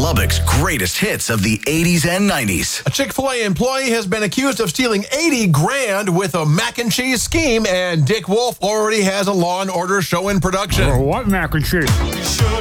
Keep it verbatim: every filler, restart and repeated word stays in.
Lubbock's greatest hits of the eighties and nineties. A Chick-fil-A employee has been accused of stealing eighty grand with a mac and cheese scheme, and Dick Wolf already has a Law and Order show in production. What mac and cheese?